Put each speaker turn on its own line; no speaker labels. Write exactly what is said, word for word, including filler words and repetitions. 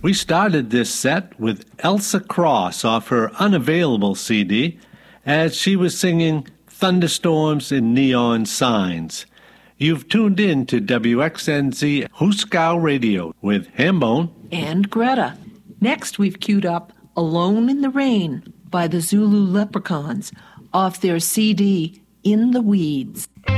We started this set with Elsa Cross off her Unavailable C D as she was singing Thunderstorms and Neon Signs. You've tuned in to W X N Z Huskow Radio with Hambone
and Greta. Next, we've queued up Alone in the Rain by the Zulu Leprechauns off their C D In the Weeds.